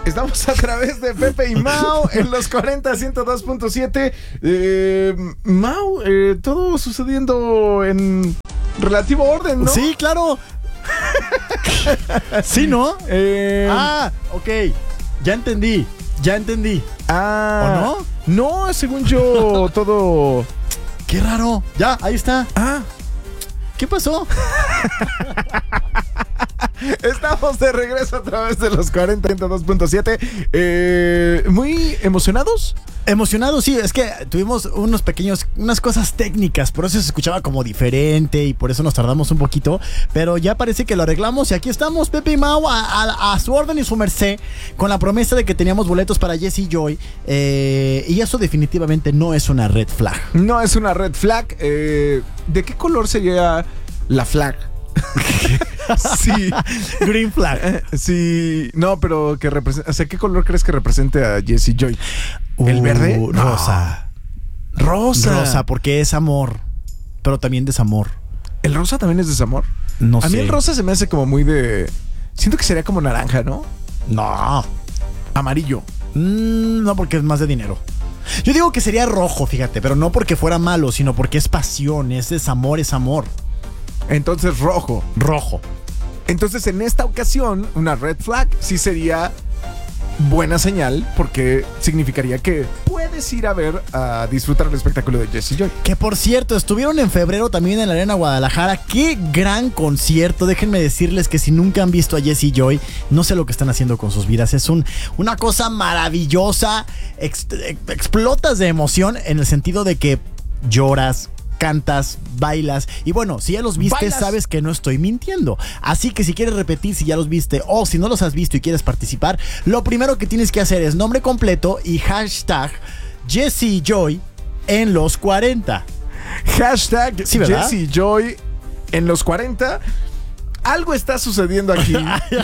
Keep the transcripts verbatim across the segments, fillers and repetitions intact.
Estamos a través de Pepe y Mau en los cuarenta, ciento dos punto siete. Eh, Mau, eh, todo sucediendo en relativo orden, ¿no? Sí, claro. Sí, ¿no? Eh, Ah, ok. Ya entendí. Ya entendí. ah, ¿O no? No, según yo, todo. Qué raro. Ya, ahí está. Ah, ¿Qué pasó? estamos de regreso a través de los cuarenta, ciento dos punto siete. Eh, muy emocionados. Emocionado, sí, es que tuvimos unos pequeños, unas cosas técnicas, por eso se escuchaba como diferente y por eso nos tardamos un poquito, pero ya parece que lo arreglamos y aquí estamos, Pepe y Mau, a, a, a su orden y su merced, con la promesa de que teníamos boletos para Jesse Joy, eh, y eso definitivamente no es una red flag. No es una red flag. Eh, ¿De qué color sería la flag? Sí. Green flag. Sí, no, pero que representa, o sea, ¿qué color crees que represente a Jesse Joy? ¿El Uh, verde? No. Rosa. Rosa. Rosa, porque es amor, pero también desamor. ¿El rosa también es desamor? No a sé. mí el rosa se me hace como muy de... Siento que sería como naranja, ¿no? No. Amarillo. Mm, no, porque es más de dinero. Yo digo que sería rojo, fíjate, pero no porque fuera malo, sino porque es pasión, es desamor, es amor. Entonces rojo. Rojo. Entonces en esta ocasión una red flag sí sería buena señal, porque significaría que puedes ir a ver, a disfrutar el espectáculo de Jesse Joy. Que por cierto, estuvieron en febrero también en la Arena Guadalajara. Qué gran concierto. Déjenme decirles que si nunca han visto a Jesse Joy, no sé lo que están haciendo con sus vidas. Es un, una cosa maravillosa. Ex, explotas de emoción en el sentido de que lloras, cantas, bailas. Y bueno, si ya los viste, ¿Bailas? Sabes que no estoy mintiendo. Así que si quieres repetir, si ya los viste o si no los has visto y quieres participar, lo primero que tienes que hacer es nombre completo y hashtag Jesse Joy en los cuarenta. Hashtag Sí, ¿verdad? Jesse Joy en los cuarenta. Algo está sucediendo aquí.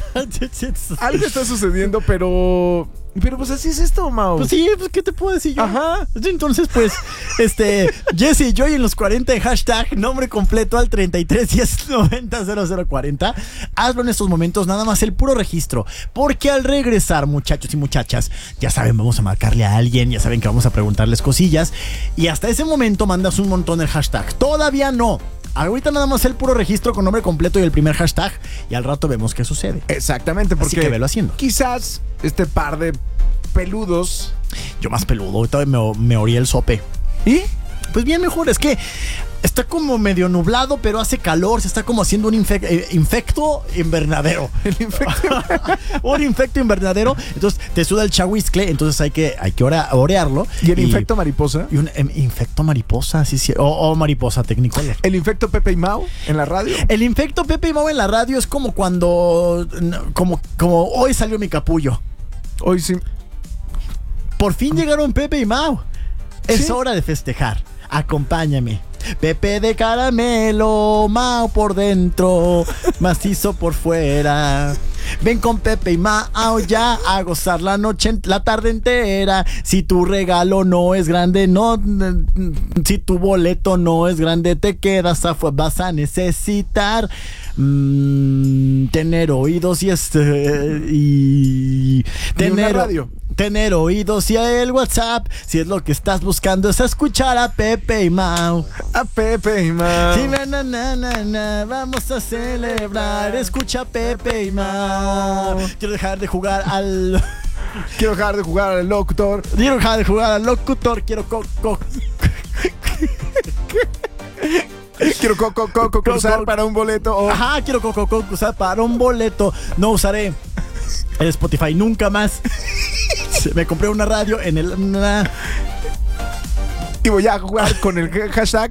Algo está sucediendo, pero... Pero pues así es esto, Mau. Pues sí, pues ¿qué te puedo decir yo? Ajá. Entonces, pues, este, Jesse Joy en los cuarenta, hashtag, nombre completo al treinta y tres diez noventa cero cero cuarenta. Hazlo en estos momentos, nada más el puro registro. Porque al regresar, muchachos y muchachas, ya saben, vamos a marcarle a alguien, ya saben que vamos a preguntarles cosillas. Y hasta ese momento mandas un montón el hashtag. Todavía no. Ahorita nada más el puro registro con nombre completo y el primer hashtag. Y al rato vemos qué sucede. Exactamente, porque Así que velo haciendo. quizás este par de peludos... Yo más peludo, ahorita me, me orí el sope. ¿Y? Pues bien mejor, es que está como medio nublado, pero hace calor, se está como haciendo un infec- eh, infecto invernadero. El infecto. Un infecto invernadero, entonces te suda el chahuiscle, entonces hay que, hay que ora- orearlo. ¿Y el infecto mariposa? Y un em, infecto mariposa, sí, sí. O, o mariposa Technicolor. ¿El infecto Pepe y Mau en la radio? El infecto Pepe y Mau en la radio es como cuando, como, como hoy salió mi capullo. Hoy sí. Por fin llegaron Pepe y Mau. Es ¿Sí? hora de festejar. Acompáñame. Pepe de caramelo, Mau por dentro, macizo por fuera. Ven con Pepe y Mau ya a gozar la noche, la tarde entera. Si tu regalo no es grande, no. Si tu boleto no es grande, te quedas afuera. Vas a necesitar mmm, tener oídos y este y tener una radio. Tener oídos y el WhatsApp. Si es lo que estás buscando, es escuchar a Pepe y Mau. A Pepe y Mau. Sí, na, na, na, na, na, vamos a celebrar. Escucha a Pepe y Mau. Quiero dejar de jugar al. Quiero dejar de jugar al locutor. Quiero dejar de jugar al locutor. Quiero co, co, Quiero coco coco cruzar co- para un boleto. Oh. Ajá, quiero co, co, co, usar para un boleto. No usaré el Spotify nunca más. Me compré una radio en el. Una... Y voy a jugar con el hashtag.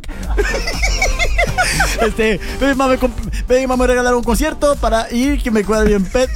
Este, baby mamá, me, comp- baby mamá me regalaron un concierto para ir que me cuadre bien pet.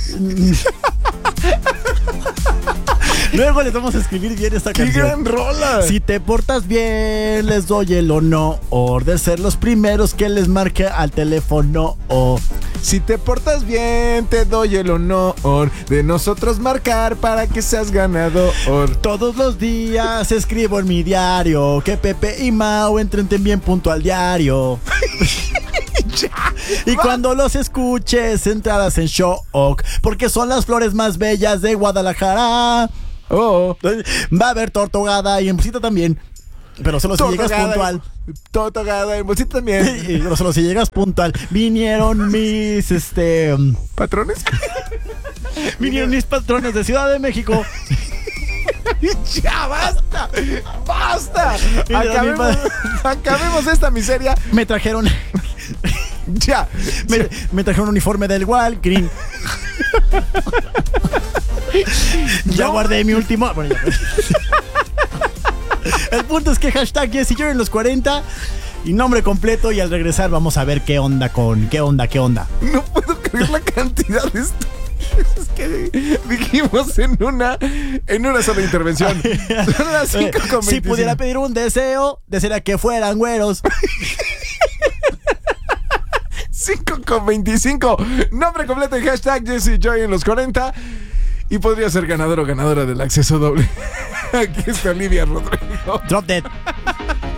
Luego les vamos a escribir bien esta ¡Qué canción. gran rola! Si te portas bien, les doy el honor de ser los primeros que les marque al teléfono. Oh. Si te portas bien, te doy el honor de nosotros marcar para que seas ganador. Todos los días escribo en mi diario que Pepe y Mau entren bien punto al diario. Y cuando los escuches, entrarás en shock, porque son las flores más bellas de Guadalajara. Oh. Va a haber tortogada y en bolsita también. Pero solo si llegas puntual. Tortogada en bolsita también. Pero solo si llegas puntual. Vinieron mis, este... ¿Patrones? Vinieron mis patrones de Ciudad de México. ¡Ya, basta! ¡Basta! Mira, Acabemos, acabemos esta miseria. Me trajeron... Ya. Me, me trajeron un uniforme del Walgreens. Ya No. guardé mi último... Bueno, ya. El punto es que hashtag Jessy Joy en los cuarenta y nombre completo, y al regresar vamos a ver qué onda con... ¿Qué onda? ¿Qué onda? No puedo creer la cantidad de estúpidos que dijimos en una en una sola intervención. Son las cinco con Si pudiera pedir un deseo, desearía que fueran güeros. cinco con veinticinco. Nombre completo y hashtag Jessy Joy en los cuarenta. Y podría ser ganador o ganadora del acceso doble. Aquí está Olivia Rodrigo. Drop dead.